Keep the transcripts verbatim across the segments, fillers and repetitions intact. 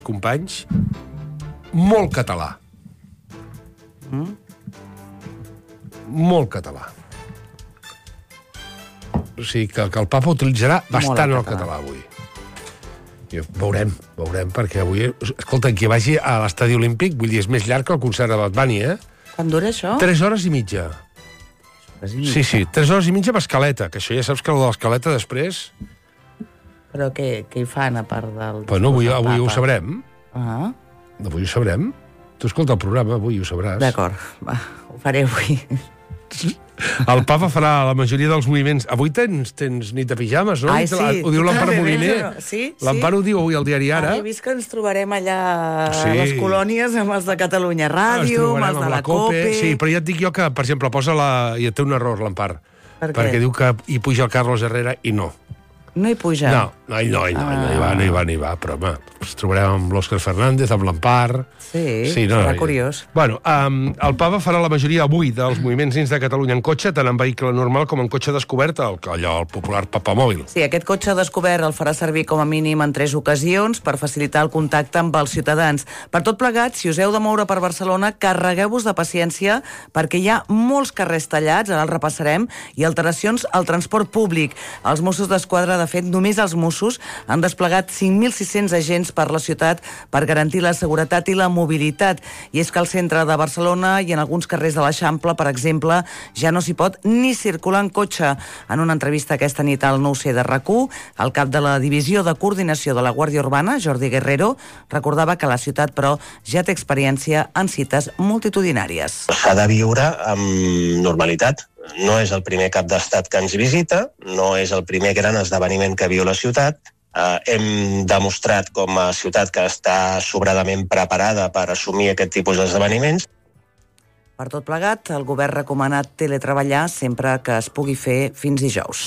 companys, molt català. Mm? Molt català. O sigui, que, que el papa utilitzarà bastant el català avui. I veurem, veurem, perquè avui... Escolta, qui vagi a l'estadi olímpic, vull dir, és més llarg que el concert de Bad Bunny, eh? Quan dura això? Tres hores i mitja. Sí, sí, tres hores i mitja amb escaleta, que això ja saps que el de l'escaleta després... Però què, què hi fan, a part del... Bueno, avui, avui ho sabrem. Ah. Avui ho sabrem. Tu escolta el programa, avui ho sabràs. D'acord, va, ho faré avui. El papa farà la majoria dels moviments. Avui tens, tens nit de pijames, no? Ai, sí. Ho diu l'Empar Moliner. Sí, sí. L'Empar ho diu avui al diari Ara. He vist que ens trobarem allà sí. a les colònies amb els de Catalunya Ràdio, amb els de la, la COPE... Sí, però ja et dic jo que, per exemple, posa la... I té un error, l'Empar. Per perquè diu que hi puja el Carlos Herrera i no. No hi puja? No, no, no, no, ah. no hi va, no hi va, no hi va, però home, ens trobarem amb l'Òscar Fernández, amb l'Empar... Sí, sí no, serà no, curiós. Bueno, um, el papa farà la majoria avui dels moviments dins de Catalunya en cotxe, tant en vehicle normal com en cotxe descobert, el, allò, el popular papamòbil. Sí, aquest cotxe descobert el farà servir com a mínim en tres ocasions per facilitar el contacte amb els ciutadans. Per tot plegat, si us heu de moure per Barcelona, carregueu-vos de paciència perquè hi ha molts carrers tallats, ara el repassarem, i alteracions al transport públic. Els Mossos d'Esquadra, de fet, només els Mossos han desplegat cinc mil sis-cents agents per la ciutat per garantir la seguretat i la mobilitat. I és que al centre de Barcelona i en alguns carrers de l'Eixample, per exemple, ja no s'hi pot ni circular en cotxe. En una entrevista aquesta nit al nou C de R A C u, el cap de la Divisió de Coordinació de la Guàrdia Urbana, Jordi Guerrero, recordava que la ciutat, però, ja té experiència en cites multitudinàries. S'ha de viure amb normalitat. No és el primer cap d'estat que ens visita, no és el primer gran esdeveniment que viu la ciutat. Eh, hem demostrat com a ciutat que està sobradament preparada per assumir aquest tipus d'esdeveniments. Per tot plegat, el govern ha recomanat teletreballar sempre que es pugui fer fins dijous.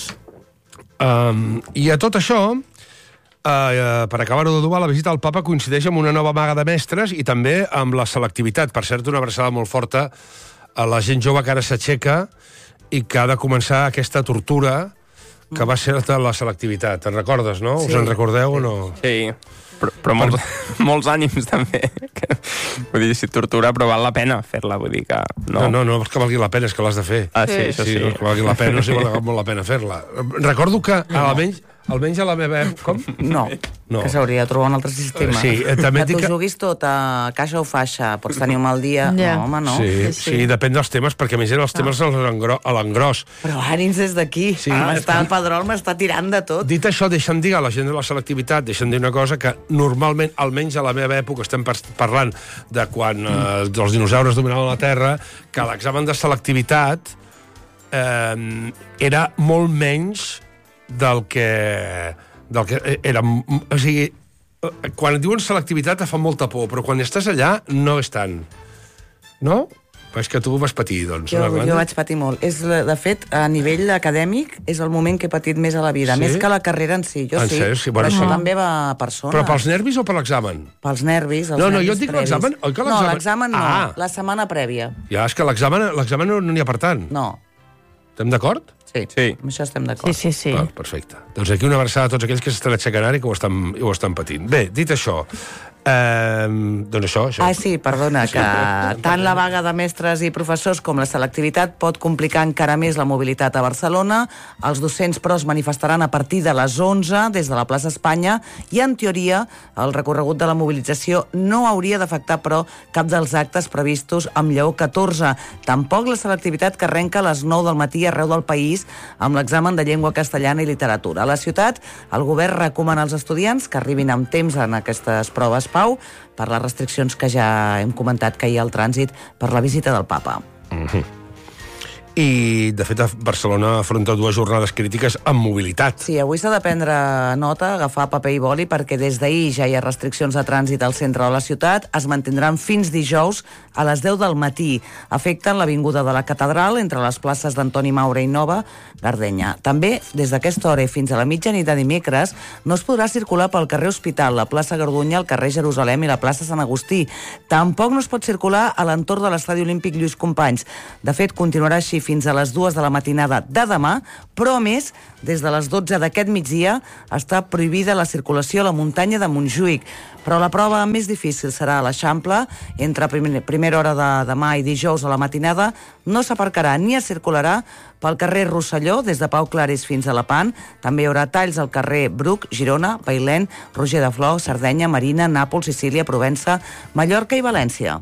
Um, I a tot això, uh, uh, per acabar-ho d'adobar, la visita al papa coincideix amb una nova vaga de mestres i també amb la selectivitat. Per cert, una abraçada molt forta a la gent jove que ara s'aixeca i que ha de començar aquesta tortura que va ser de la selectivitat. Te'n recordes, no? Sí. Us en recordeu o no? Sí, però, però molts, per... molts ànims també. Vull dir, si tortura, però val la pena fer-la, vull dir que... No, no, no, no és que valgui la pena, és que l'has de fer. Ah, sí, això sí. sí. No és que valgui la pena, no sé si val molt la pena fer-la. Recordo que, almenys, almenys a la meva... Com? No, no. Que s'hauria de trobar un altre sistema. Sí, també que tu que... juguis tot a caixa o faixa, pots tenir un mal dia... Yeah. No, home, no. Sí, sí, sí. sí, depèn dels temes, perquè a més eren els temes a l'engròs. Però ànims des d'aquí. Sí. Ah, està, el Pedrol m'està tirant de tot. Dit això, deixa'm dir a la gent de la selectivitat, deixa'm dir una cosa, que normalment, almenys a la meva època, estem parlant de quan eh, els dinosaures dominaven la Terra, que l'examen de selectivitat eh, era molt menys del que, del que era... O sigui, quan et diuen selectivitat et fa molta por, però quan estàs allà no és tant. No? Però és que tu vas patir, doncs. Jo, jo vaig patir molt. És, de fet, a nivell acadèmic, és el moment que he patit més a la vida. Sí? Més que la carrera en si. Jo en sí, ser, sí bueno, però això sí. també va a persones. Però pels nervis o per l'examen? Pels nervis, els no, nervis no, jo et dic l'examen. No, l'examen no. Ah. La setmana prèvia. Ja, és que l'examen no n'hi ha per tant. No. Estem d'acord? Sí, sí, amb això estem d'acord. Sí, sí, sí. Ah, perfecte. Doncs aquí una abraçada a tots aquells que s'estan aixecant ara i que ho estan, ho estan patint. Bé, dit això, eh, doncs això, això... Ah, sí, perdona, que tant la vaga de mestres i professors com la selectivitat pot complicar encara més la mobilitat a Barcelona. Els docents, però, es manifestaran a partir de les onze des de la plaça Espanya i, en teoria, el recorregut de la mobilització no hauria d'afectar, però, cap dels actes previstos amb Lleó catorze. Tampoc la selectivitat que arrenca a les nou del matí arreu del país amb l'examen de llengua castellana i literatura. A la ciutat, el govern recomana als estudiants que arribin amb temps en aquestes proves Pau per les restriccions que ja hem comentat que hi ha al trànsit per la visita del papa. Mm-hmm. I, de fet, a Barcelona afronta dues jornades crítiques amb mobilitat. Sí, avui s'ha de prendre nota, agafar paper i boli, perquè des d'ahir ja hi ha restriccions de trànsit al centre de la ciutat, es mantindran fins dijous a les deu del matí. Afecten l'avinguda de la Catedral entre les places d'Antoni Maura i Nova Gardenya. També, des d'aquesta hora fins a la mitjanit de dimecres, no es podrà circular pel carrer Hospital, la plaça Gardunya, el carrer Jerusalem i la plaça Sant Agustí. Tampoc no es pot circular a l'entorn de l'estadi olímpic Lluís Companys. De fet, continuarà així fins a les dues de la matinada de demà, però a més, des de les dotze d'aquest migdia està prohibida la circulació a la muntanya de Montjuïc. Però la prova més difícil serà a l'Eixample. Entre primer, primera hora de demà i dijous a la matinada no s'aparcarà ni es circularà pel carrer Rosselló, des de Pau Claris fins a Lepant. També hi haurà talls al carrer Bruc, Girona, Bailèn, Roger de Flor, Sardenya, Marina, Nàpols, Sicília, Provença, Mallorca i València.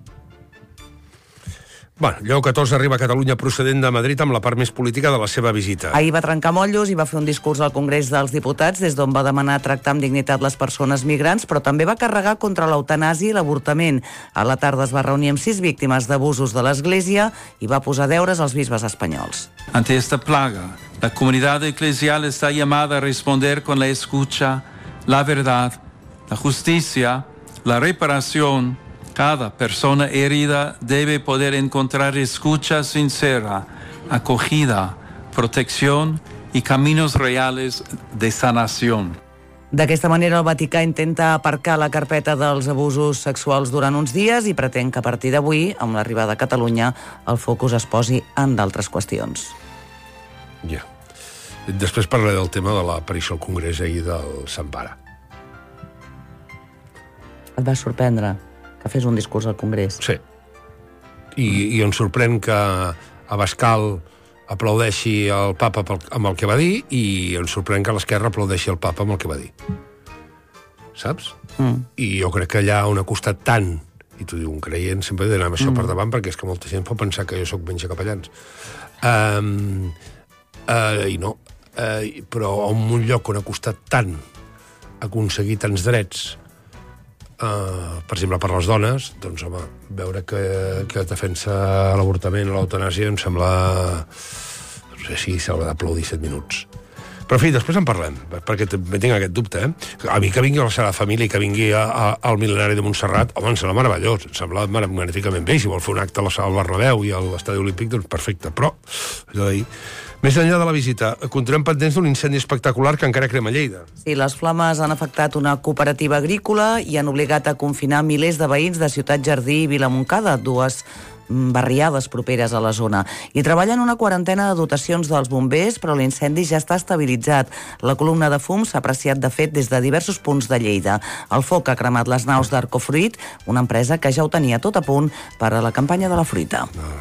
Bueno, Lleó catorze arriba a Catalunya procedent de Madrid amb la part més política de la seva visita. Ahir va trencar motllos i va fer un discurs al Congrés dels Diputats, des d'on va demanar tractar amb dignitat les persones migrants, però també va carregar contra l'eutanàsia i l'avortament. A la tarda es va reunir amb sis víctimes d'abusos de l'Església i va posar deures als bisbes espanyols. Ante esta plaga, la comunidad eclesial está llamada a responder con la escucha, la verdad, la justicia, la reparación. Cada persona herida debe poder encontrar escucha sincera, acogida, protección y caminos reales de sanación. D'aquesta manera, el Vaticà intenta aparcar la carpeta dels abusos sexuals durant uns dies i pretén que a partir d'avui, amb l'arribada a Catalunya, el focus es posi en d'altres qüestions. Ja. Després parlaré del tema de l'aparició al Congrés ahir del Sant Pare. Et va sorprendre que fes un discurs al Congrés? Sí. I, i em sorprèn que Abascal aplaudeixi el papa pel, amb el que va dir i em sorprèn que l'esquerra aplaudeixi el papa amb el que va dir. Saps? Mm. I jo crec que allà on ha costat tant, i t'ho diu un creient, sempre he d'anar amb això mm. per davant, perquè és que molta gent pot pensar que jo sóc menys capellans. Um, uh, I no. Uh, però en un lloc on ha costat tant aconseguir tants drets, Uh, per exemple, per les dones, doncs, home, veure que, que defensa l'avortament o l'eutanàsia em sembla... No sé si s'haurà d'aplaudir set minuts. Però, en fi, després en parlem, perquè també tinc aquest dubte, eh? A mi que vingui a la Sagrada Família i que vingui a, a, al Mil·lenari de Montserrat, home, em sembla meravellós, em sembla magníficament bé. Si vol fer un acte a la Sala Bernabéu i a l'Estadi Olímpic, doncs perfecte. Però, allò d'ahir... Més enllà de la visita, continuem pendents d'un incendi espectacular que encara crema Lleida. Sí, les flames han afectat una cooperativa agrícola i han obligat a confinar milers de veïns de Ciutat Jardí i Vilamontcada, dues barriades properes a la zona. I treballen una quarantena de dotacions dels bombers, però l'incendi ja està estabilitzat. La columna de fum s'ha apreciat, de fet, des de diversos punts de Lleida. El foc ha cremat les naus d'Arcofruit, una empresa que ja ho tenia tot a punt per a la campanya de la fruita. No.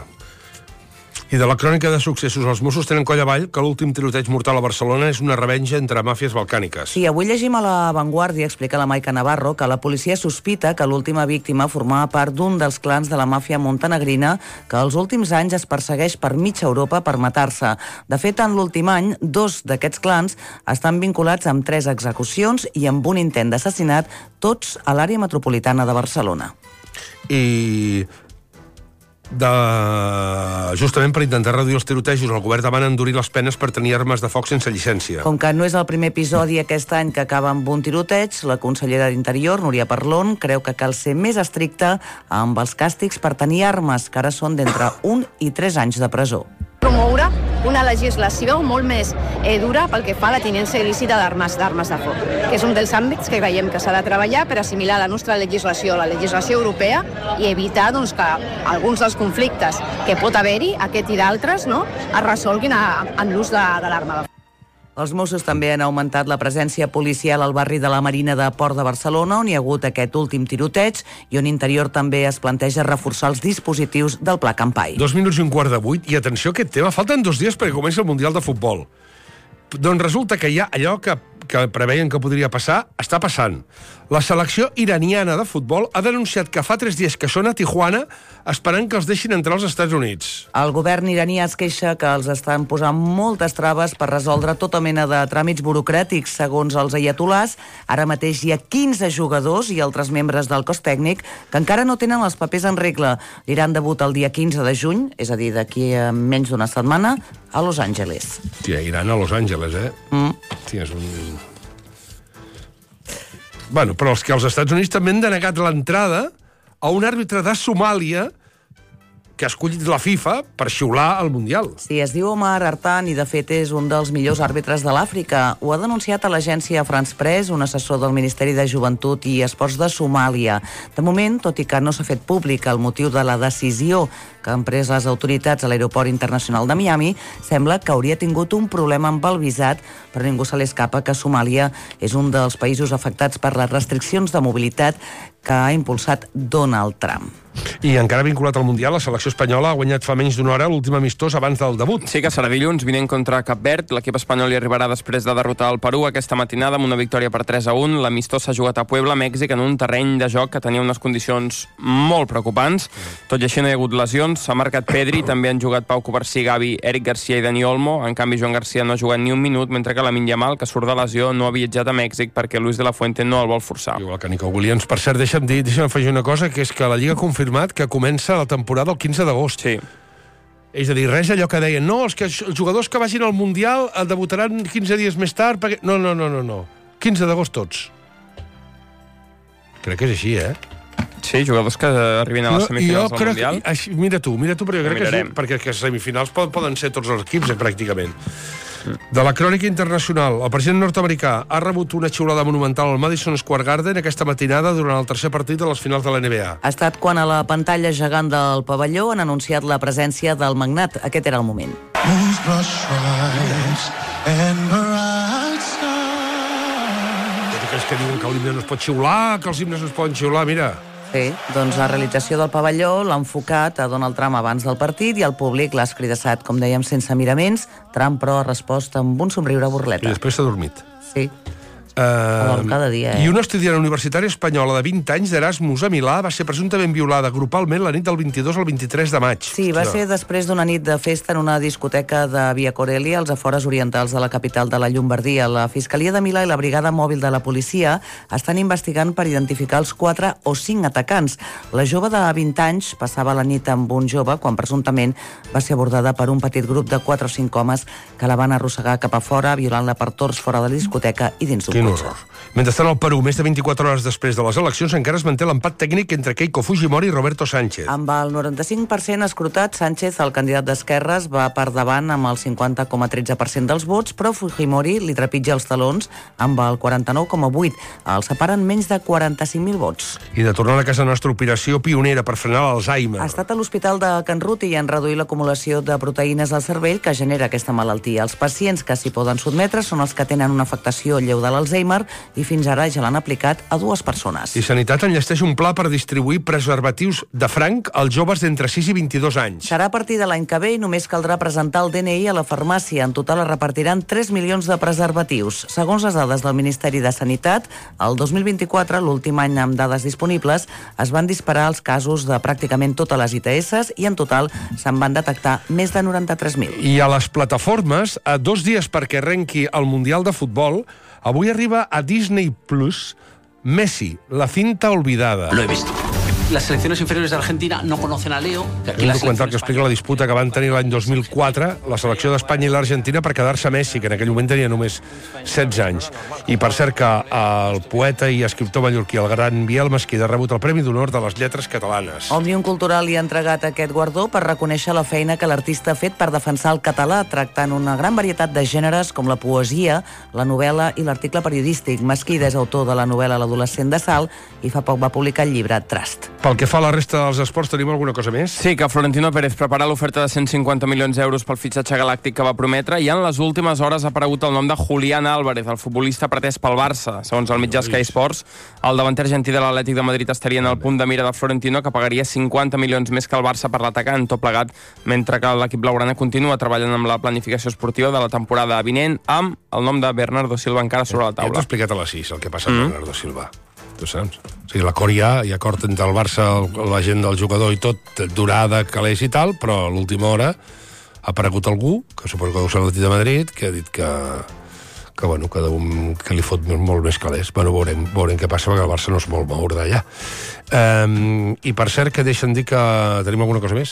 I de la crònica de successos, els Mossos tenen coll avall que l'últim tiroteig mortal a Barcelona és una revenja entre màfies balcàniques. Sí, avui llegim a La Vanguardia, explica la Maica Navarro, que la policia sospita que l'última víctima formava part d'un dels clans de la màfia montenegrina que els últims anys es persegueix per mitja Europa per matar-se. De fet, en l'últim any, dos d'aquests clans estan vinculats amb tres execucions i amb un intent d'assassinat, tots a l'àrea metropolitana de Barcelona. I... De... justament per intentar reduir els tirotejos, el govern demana endurir les penes per tenir armes de foc sense llicència. Com que no és el primer episodi aquest any que acaba amb un tiroteig, la consellera d'Interior, Núria Parlon, creu que cal ser més estricta amb els càstigs per tenir armes, que ara són d'entre un i tres anys de presó. Promoure una legislació molt més eh, dura pel que fa a la tinença il·lícita d'armes d'armes de foc, que és un dels àmbits que veiem que s'ha de treballar per assimilar la nostra legislació a la legislació europea i evitar doncs, que alguns dels conflictes que pot haver-hi, aquest i d'altres, no, es resolguin a, en l'ús de, de l'arma de foc. Els Mossos també han augmentat la presència policial al barri de la Marina de Port de Barcelona, on hi ha hagut aquest últim tiroteig, i on Interior també es planteja reforçar els dispositius del Pla Campai. Dos minuts i un quart de vuit, i atenció a aquest tema, falten dos dies perquè comenci el Mundial de Futbol. Doncs resulta que ja allò que, que preveien que podria passar, està passant. La selecció iraniana de futbol ha denunciat que fa tres dies que són a Tijuana esperant que els deixin entrar als Estats Units. El govern iranià es queixa que els estan posant moltes traves per resoldre tota mena de tràmits burocràtics. Segons els ayatolars, ara mateix hi ha quinze jugadors i altres membres del cos tècnic que encara no tenen els papers en regla. L'Iran debuta el dia quinze de juny, és a dir, d'aquí a menys d'una setmana, a Los Angeles. Tia, Iran a Los Angeles, eh? Mm. Tia, és un... Bueno, però els que als Estats Units també han denegat l'entrada a un àrbitre de Somàlia que ha escollit la FIFA per xiular al Mundial. Sí, es diu Omar Artan i de fet és un dels millors àrbitres de l'Àfrica. Ho ha denunciat a l'agència France Press, un assessor del Ministeri de Joventut i Esports de Somàlia. De moment, tot i que no s'ha fet públic el motiu de la decisió que han pres les autoritats a l'aeroport internacional de Miami, sembla que hauria tingut un problema amb el visat, però ningú se li escapa que Somàlia és un dels països afectats per les restriccions de mobilitat que ha impulsat Donald Trump. I encara vinculat al Mundial, la selecció espanyola ha guanyat fa menys d'una hora l'últim amistós abans del debut. Sí, que serà dilluns, vinent contra Cap Verd. L'equip espanyol hi arribarà després de derrotar el Perú aquesta matinada amb una victòria per tres a un. L'amistós s'ha jugat a Puebla, Mèxic, en un terreny de joc que tenia unes condicions molt preocupants. Tot i així no hi ha hagut lesions. S'ha marcat Pedri, també han jugat Pau Covarsí, Gavi, Eric Garcia i Dani Olmo. En canvi, Joan Garcia no ha jugat ni un minut, mentre que Lamine Yamal, que surt de lesió, no ha viatjat a Mèxic perquè Luis de la Fuente no el vol forçar. Igual que Nico Williams. Per cert, deixa'm dir, deixa'm afegir una cosa, que és que la Lliga ha confirmat que comença la temporada el quinze d'agost. Sí. És a dir, res allò que deien, no, els, que, els jugadors que vagin al Mundial debutaran quinze dies més tard, perquè... No, no, no, no, no. quinze d'agost tots. Crec que és així, eh? Sí, jugadors que arribin a les semifinals del Mundial. Així, mira tu, mira tu, perquè jo crec que sí, perquè que semifinals poden, poden ser tots els equips, eh, pràcticament. De la crònica internacional, el president nord-americà ha rebut una xiulada monumental al Madison Square Garden aquesta matinada durant el tercer partit de les finals de la N B A. Ha estat quan a la pantalla gegant del pavelló han anunciat la presència del magnat. Aquest era el moment. Aquells que diuen que l'himne no es pot xiular, que els himnes no es poden xiular, mira... Sí, doncs la realització del pavelló l'ha enfocat a Donald Trump abans del partit i el públic l'ha escridassat, com dèiem, sense miraments. Trump, però, ha respost amb un somriure burleta. I després s'ha dormit. Sí. Uh, cada dia, eh? I una estudiant universitària espanyola de vint anys d'Erasmus a Milà va ser presumptament violada grupalment la nit del vint-i-dos al vint-i-tres de maig. Sí, va ser després d'una nit de festa en una discoteca de Via Corelia, als afores orientals de la capital de la Llombardia. La Fiscalia de Milà i la Brigada Mòbil de la Policia estan investigant per identificar els quatre o cinc atacants. La jove de vint anys passava la nit amb un jove quan presumptament va ser abordada per un petit grup de quatre o cinc homes que la van arrossegar cap a fora, violant-la per torns fora de la discoteca i dins un horror. Mentrestant, al Perú, més de vint-i-quatre hores després de les eleccions, encara es manté l'empat tècnic entre Keiko Fujimori i Roberto Sánchez. Amb el noranta-cinc per cent escrutat, Sánchez, el candidat d'esquerres, va per davant amb el cinquanta coma tretze per cent dels vots, però Fujimori li trepitja els talons amb el quaranta-nou coma vuit. Els separen menys de quaranta-cinc mil vots. I de tornar a casa nostra, operació pionera per frenar l'Alzheimer. Ha estat a l'Hospital de Can Ruti i han reduït l'acumulació de proteïnes al cervell que genera aquesta malaltia. Els pacients que s'hi poden sotmetre són els que tenen una afectació lleu de l'Alzheimer i fins ara ja l'han aplicat a dues persones. I Sanitat enllesteix un pla per distribuir preservatius de franc als joves d'entre sis i vint-i-dos anys. Serà a partir de l'any que ve i només caldrà presentar el D N I a la farmàcia. En total es repartiran tres milions de preservatius. Segons les dades del Ministeri de Sanitat, el dos mil vint-i-quatre, l'últim any amb dades disponibles, es van disparar els casos de pràcticament totes les I T S i en total se'n van detectar més de noranta-tres mil. I a les plataformes, a dos dies perquè arrenqui el Mundial de Futbol, avui arriba a Disney Plus Messi, la cinta olvidada. Lo he visto. Las selecciones inferiores de Argentina no conocen a Leo. Que aquí un la documental que explica la disputa que van tenir l'any dos mil quatre la selecció d'Espanya i l'Argentina per quedar-se a Messi, que en aquell moment tenia només setze anys. I per cert que el poeta i escriptor mallorquí, el gran Biel Mesquida, ha rebut el Premi d'Honor de les Lletres Catalanes. Òmnium Cultural li ha entregat aquest guardó per reconèixer la feina que l'artista ha fet per defensar el català, tractant una gran varietat de gèneres com la poesia, la novel·la i l'article periodístic. Mesquida és autor de la novel·la L'adolescent de Salt i fa poc va publicar el llibre Trust. Pel que fa a la resta dels esports, tenim alguna cosa més? Sí, que Florentino Pérez prepara l'oferta de cent cinquanta milions d'euros pel fitxatge galàctic que va prometre i en les últimes hores ha aparegut el nom de Julián Álvarez, el futbolista pretès pel Barça. Segons el mitjà Sky Sports, el davanter argentí de l'Atlètic de Madrid estaria en el punt de mira de Florentino, que pagaria cinquanta milions més que el Barça per l'atacant, tot plegat, mentre que l'equip blaugrana continua treballant amb la planificació esportiva de la temporada vinent amb el nom de Bernardo Silva encara sobre la taula. Ja t'ho he explicat a les sis, el que passa amb mm. Bernardo Silva. Tu saps? O sigui, l'acord hi ha, hi ha acord entre el Barça, la gent del jugador i tot, durada, calés i tal, però a l'última hora ha aparegut algú, que suposo que deu ser l'Atlètic de Madrid, que ha dit que, que, bueno, que, un, que li fot molt més calés. Bueno, veurem, veurem què passa, perquè el Barça no es vol moure d'allà. Um, I per cert, que deixen dir que tenim alguna cosa més?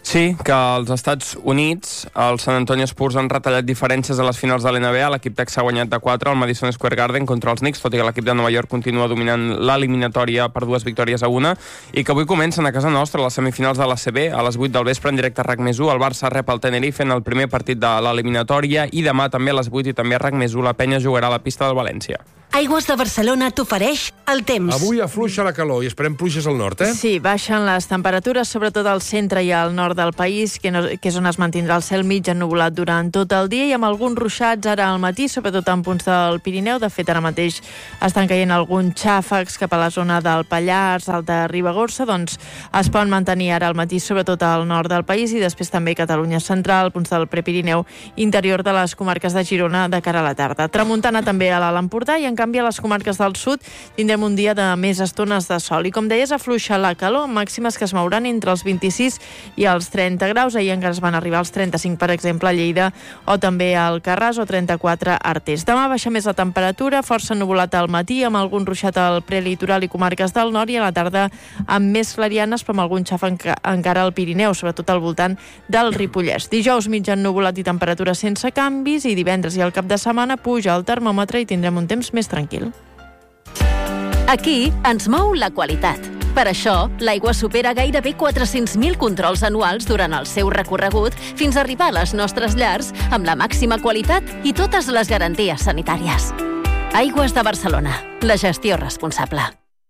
Sí, que als Estats Units els San Antonio Spurs han retallat diferències a les finals de l'N B A. L'equip Tex ha guanyat de quatre al Madison Square Garden contra els Knicks, tot i que l'equip de Nova York continua dominant l'eliminatòria per dues victòries a una, i que avui comencen a casa nostra les semifinals de l'A C B. A les vuit del vespre en directe a RAC més u, el Barça rep el Tenerife en el primer partit de l'eliminatòria, i demà també a les vuit i també a RAC més u la Penya jugarà a la pista del València. Aigües de Barcelona t'ofereix el temps. Avui afluixa la calor i esperem pluges al nord, eh? Sí, baixen les temperatures, sobretot al centre i al nord del país, que, no, que és on es mantindrà el cel mig ennuvolat durant tot el dia, i amb alguns ruixats ara al matí, sobretot en punts del Pirineu. De fet, ara mateix estan caient alguns xàfecs cap a la zona del Pallars, Alta Ribagorça, doncs es poden mantenir ara al matí, sobretot al nord del país, i després també Catalunya central, punts del Prepirineu, interior de les comarques de Girona de cara a la tarda. Tramuntana també a l'Alt Empordà, i en canvi a les comarques del sud tindrem un dia de més estones de sol. I com deies, afluixa la calor, màximes que es mouran entre els vint-i-sis i els trenta graus. Ahir encara es van arribar als trenta-cinc, per exemple, a Lleida, o també al Carràs, o trenta-quatre a Artés. Demà baixa més la temperatura, força nuvolat al matí, amb algun ruixat al prelitoral i comarques del nord, i a la tarda amb més clarianes, però amb algun xaf encara al Pirineu, sobretot al voltant del Ripollès. Dijous mig ennuvolat i temperatura sense canvis, i divendres i el cap de setmana puja el termòmetre i tindrem un temps més tranquil. Aquí ens mou la qualitat. Per això, l'aigua supera gairebé quatre-cents mil controls anuals durant el seu recorregut fins a arribar a les nostres llars amb la màxima qualitat i totes les garanties sanitàries. Aigües de Barcelona, la gestió responsable.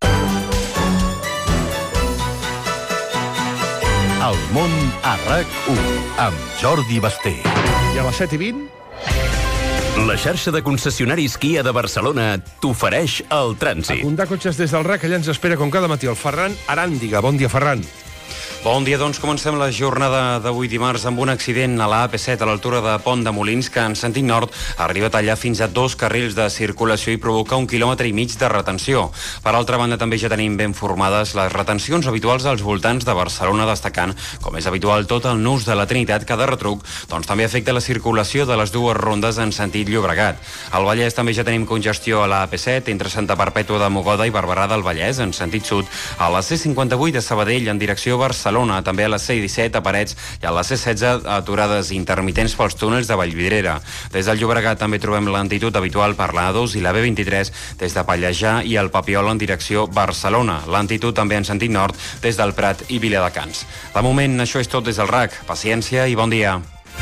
El món a RAC u, amb Jordi Basté. I a les set i vint... La xarxa de concessionaris Kia de Barcelona t'ofereix el trànsit. Apuntar cotxes des del RAC, allà ens espera com cada matí el Ferran Aràndiga. Bon dia, Ferran. Bon dia, doncs comencem la jornada d'avui dimarts amb un accident a la A P set a l'altura de Pont de Molins que en sentit nord arriba a tallar fins a dos carrils de circulació i provoca un quilòmetre i mig de retenció. Per altra banda, també ja tenim ben formades les retencions habituals als voltants de Barcelona, destacant, com és habitual, tot el nus de la Trinitat, que de retruc doncs, també afecta la circulació de les dues rondes en sentit Llobregat. Al Vallès també ja tenim congestió a la A P set entre Santa Perpètua de Mogoda i Barberà del Vallès en sentit sud, a la C cinquanta-vuit de Sabadell en direcció Barcelona, també a la C disset a Parets i a la C setze aturades intermitents pels túnels de Vallvidrera. Des del Llobregat també trobem lentitud habitual per la A dos i la B vint-i-tres des de Pallejà i el Papiol en direcció Barcelona. Lentitud també en sentit nord des del Prat i Viladecans. De moment, això és tot des del RAC. Paciència i bon dia.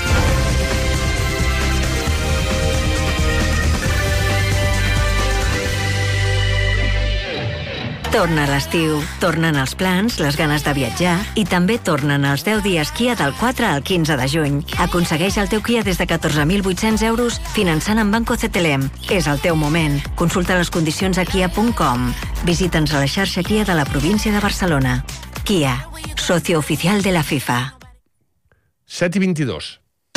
Torna l'estiu, tornen els plans, les ganes de viatjar i també tornen els deu dies Kia del quatre al quinze de juny. Aconsegueix el teu Kia des de catorze mil vuit-cents euros finançant amb Banco C T L M. És el teu moment. Consulta les condicions a kia punt com. Visita'ns a la xarxa Kia de la província de Barcelona. Kia, socio oficial de la FIFA. set i vint-i-dos.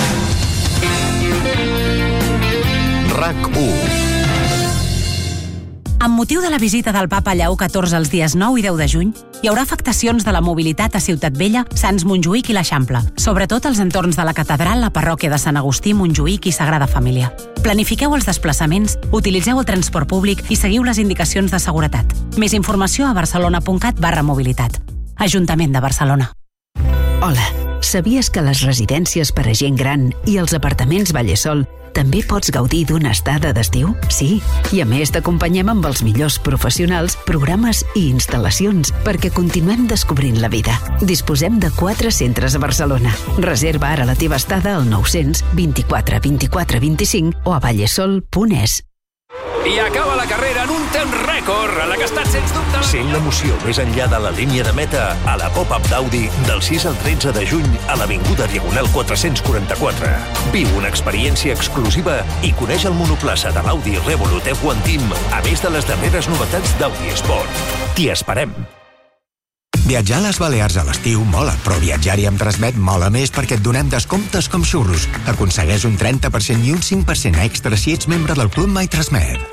RAC u. Amb motiu de la visita del papa Lleó catorze els dies nou i deu de juny, hi haurà afectacions de la mobilitat a Ciutat Vella, Sants Montjuïc i l'Eixample, sobretot als entorns de la catedral, la parròquia de Sant Agustí, Montjuïc i Sagrada Família. Planifiqueu els desplaçaments, utilitzeu el transport públic i seguiu les indicacions de seguretat. Més informació a barcelona.cat barra mobilitat. Ajuntament de Barcelona. Hola, sabies que les residències per a gent gran i els apartaments Vallesol també pots gaudir d'una estada d'estiu? Sí, i a més t'acompanyem amb els millors professionals, programes i instal·lacions perquè continuem descobrint la vida. Disposem de quatre centres a Barcelona. Reserva ara la teva estada al nou-cents vint-i-quatre vint-i-quatre vint-i-cinc o a vallesol punt es. I acaba la carrera en un temps rècord, a la que ha estat sens dubte... Sent l'emoció més enllà de la línia de meta a la Pop-Up d'Audi del sis al tretze de juny a l'Avinguda Diagonal quatre-cents quaranta-quatre. Viu una experiència exclusiva i coneix el monoplaça de l'Audi Revolut F un Team, a més de les darreres novetats d'Audi Sport. T'hi esperem. Viatjar a les Balears a l'estiu mola, però viatjar-hi amb Transmet mola més perquè et donem descomptes com xurros. Aconsegueix un trenta per cent i un cinc per cent extra si ets membre del Club My Transmet.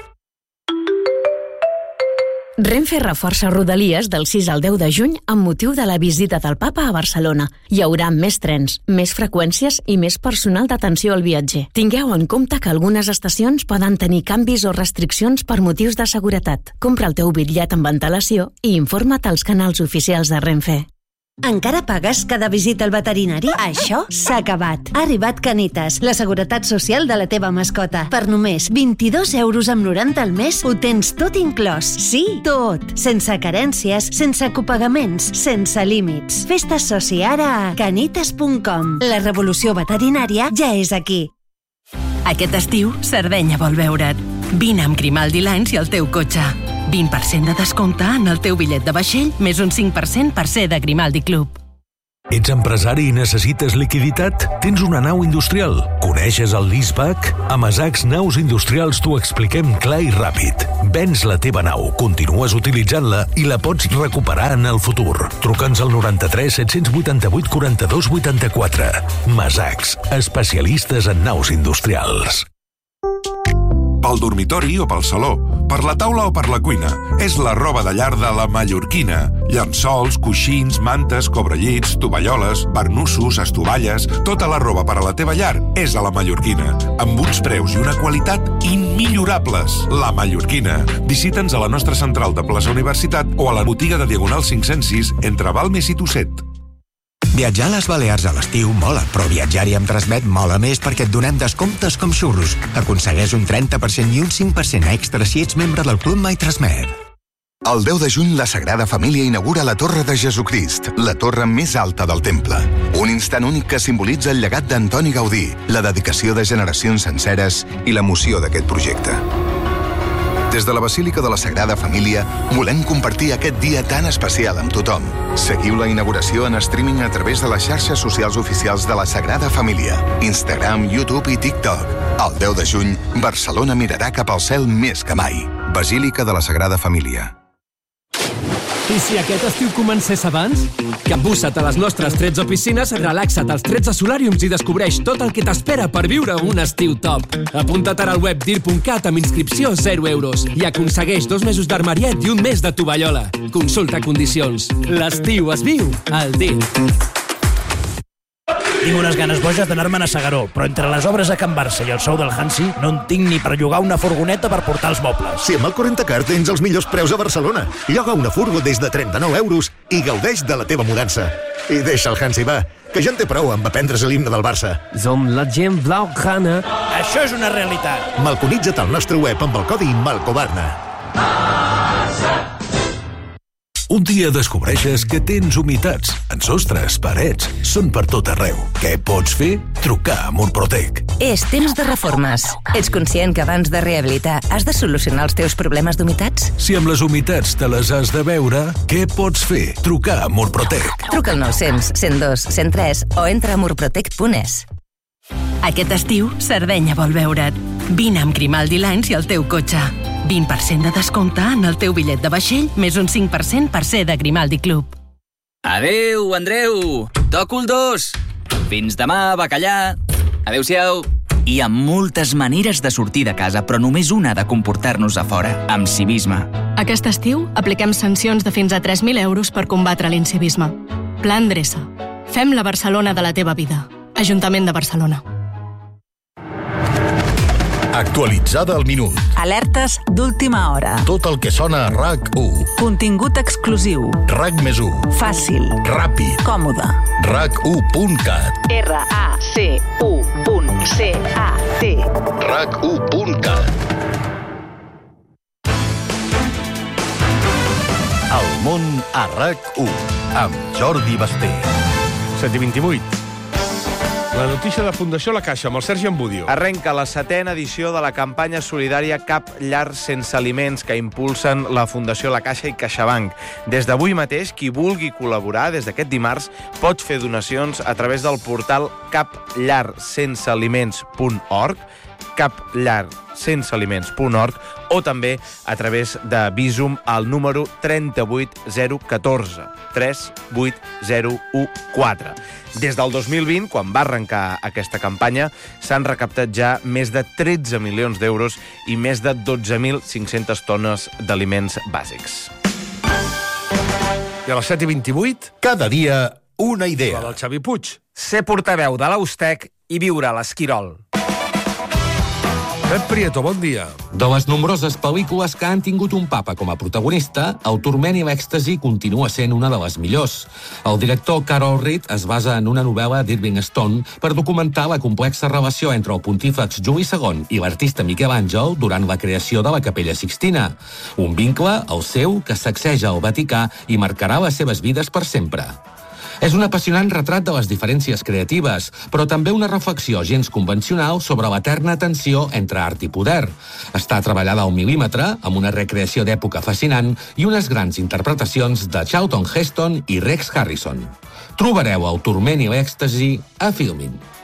Renfe reforça Rodalies del sis al deu de juny amb motiu de la visita del papa a Barcelona. Hi haurà més trens, més freqüències i més personal d'atenció al viatger. Tingueu en compte que algunes estacions poden tenir canvis o restriccions per motius de seguretat. Compra el teu bitllet amb antelació i informa't als canals oficials de Renfe. Encara pagues cada visita al veterinari? Això s'ha acabat. Ha arribat Canitas, la seguretat social de la teva mascota. Per només vint-i-dos euros amb noranta al mes ho tens tot inclòs. Sí, tot. Sense carències, sense copagaments, sense límits. Fes-te soci ara a canitas punt com. La revolució veterinària ja és aquí. Aquest estiu, Sardenya vol veure't. Vine amb Grimaldi Lines i el teu cotxe. vint per cent de descompte en el teu bitllet de vaixell, més un cinc per cent per ser de Grimaldi Club. Ets empresari i necessites liquiditat? Tens una nau industrial? Coneixes el leaseback? A Masacs Naus Industrials t'ho expliquem clar i ràpid. Vens la teva nau, continues utilitzant-la i la pots recuperar en el futur. Truca'ns al noranta-tres set vuitanta-vuit quaranta-dos vuitanta-quatre. Masacs, especialistes en naus industrials. Pel dormitori o pel saló, per la taula o per la cuina. És la roba de llar de la Mallorquina. Llençols, coixins, mantes, cobrellits, tovalloles, barnussos, estovalles... Tota la roba per a la teva llar és a la Mallorquina, amb uns preus i una qualitat immillorables. La Mallorquina. Visita'ns a la nostra central de plaça Universitat o a la botiga de Diagonal cinc-cents sis entre Balmes i Tosset. Viatjar a les Balears a l'estiu mola, però viatjar-hi amb Transmet mola més perquè et donem descomptes com xurros. Aconsegueix un trenta per cent i un cinc per cent extra si ets membre del Club My Transmet. El deu de juny, la Sagrada Família inaugura la Torre de Jesucrist, la torre més alta del temple. Un instant únic que simbolitza el llegat d'Antoni Gaudí, la dedicació de generacions senceres i l'emoció d'aquest projecte. Des de la Basílica de la Sagrada Família, volem compartir aquest dia tan especial amb tothom. Seguiu la inauguració en streaming a través de les xarxes socials oficials de la Sagrada Família, Instagram, YouTube i TikTok. El deu de juny, Barcelona mirarà cap al cel més que mai. Basílica de la Sagrada Família. I si aquest estiu comencés abans? Capbussa't a les nostres tretze piscines, relaxa't als tretze solàriums i descobreix tot el que t'espera per viure un estiu top. Apunta't ara al web dir punt cat amb inscripció zero euros i aconsegueix dos mesos d'armariet i un mes de tovallola. Consulta condicions. L'estiu es viu al dir. Tinc unes ganes boges d'anar-me'n a S'Agaró, però entre les obres a Can Barça i el sou del Hansi no en tinc ni per llogar una furgoneta per portar els mobles. Si amb el Correntacar tens els millors preus a Barcelona. Lloga una furgo des de trenta-nou euros i gaudeix de la teva mudança. I deixa el Hansi, va, que ja en té prou amb aprendre's l'himne del Barça. Som la gent blaugrana. Això és una realitat. Malconitza't al nostre web amb el codi Malcobarna. Un dia descobreixes que tens humitats en sostres, parets, són per tot arreu. Què pots fer? Trucar a Murprotec. És temps de reformes. Ets conscient que abans de rehabilitar has de solucionar els teus problemes d'humitats? Si amb les humitats te les has de veure, què pots fer? Trucar a Murprotec. Truca al nou-cents, cent dos, cent tres o entra a murprotec punt es. Aquest estiu, Sardenya vol veure't. Vine amb Grimaldi Lines i el teu cotxe. vint per cent de descompte en el teu bitllet de vaixell, més un cinc per cent per ser de Grimaldi Club. Adeu, Andreu! Toco el dos! Fins demà, bacallà! Adeu-siau! Hi ha moltes maneres de sortir de casa, però només una de comportar-nos a fora, amb civisme. Aquest estiu apliquem sancions de fins a tres mil euros per combatre l'incivisme. Pla Endreça. Fem la Barcelona de la teva vida. Ajuntament de Barcelona. Actualitzada al minut. Alertes d'última hora. Tot el que sona a RAC u. Contingut exclusiu. RAC més u. Fàcil. Ràpid. Còmode. RAC u punt cat. R A C U punt C A T. RAC u punt cat. El món a RAC u amb Jordi Basté. set i vint-i-vuit. La notícia de Fundació La Caixa, amb el Sergi Ambudio. Arrenca la setena edició de la campanya solidària Cap Llar Sense Aliments que impulsen la Fundació La Caixa i CaixaBank. Des d'avui mateix, qui vulgui col·laborar, des d'aquest dimarts, pot fer donacions a través del portal cap llar sense aliments punt org, cap llar sense aliments punt org, o també a través de Bizum al número trenta-vuit zero catorze, trenta vuit zero catorze. Des del dos mil vint, quan va arrencar aquesta campanya, s'han recaptat ja més de tretze milions d'euros i més de dotze mil cinc-centes tones d'aliments bàsics. I a les set i vint-i-vuit... Cada dia una idea. La del Xavi Puig. Ser portaveu de l'Austec i viure a l'Esquirol. Pep Prieto, bon dia. De les nombroses pel·lícules que han tingut un papa com a protagonista, El turment i l'èxtasi continua sent una de les millors. El director Carol Reed es basa en una novel·la d'Irving Stone per documentar la complexa relació entre el pontífex Juli segon i l'artista Miquel Àngel durant la creació de la Capella Sixtina. Un vincle, el seu, que sacseja el Vaticà i marcarà les seves vides per sempre. És un apassionant retrat de les diferències creatives, però també una reflexió gens convencional sobre l'eterna tensió entre art i poder. Està treballada al mil·límetre, amb una recreació d'època fascinant i unes grans interpretacions de Charlton Heston i Rex Harrison. Trobareu El turment i l'èxtasi a Filmin.